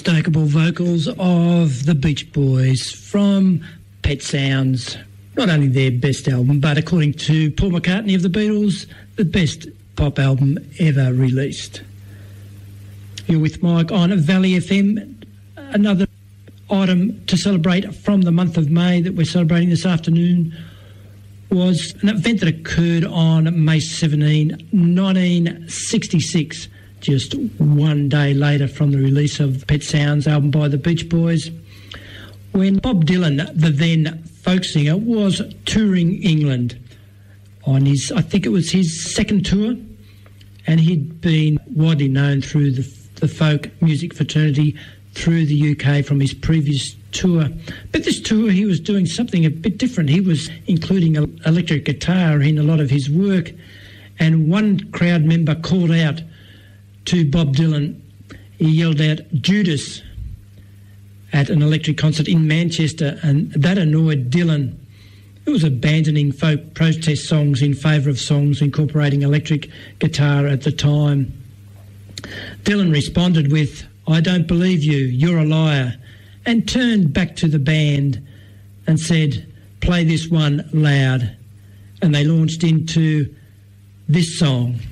unmistakable vocals of the Beach Boys from Pet Sounds. Not only their best album, but according to Paul McCartney of the Beatles, the best pop album ever released. You're with Mike on Valley FM. Another item to celebrate from the month of May that we're celebrating this afternoon was an event that occurred on May 17, 1966, just one day later from the release of Pet Sounds album by the Beach Boys, when Bob Dylan, the then folk singer, was touring England on his, I think it was his second tour, and he'd been widely known through the folk music fraternity through the UK from his previous tour. But this tour, he was doing something a bit different. He was including an electric guitar in a lot of his work, and one crowd member called out to Bob Dylan. He yelled out, "Judas," at an electric concert in Manchester, and that annoyed Dylan, who was abandoning folk protest songs in favour of songs incorporating electric guitar at the time. Dylan responded with, "I don't believe you, you're a liar," and turned back to the band and said, "Play this one loud." And they launched into this song.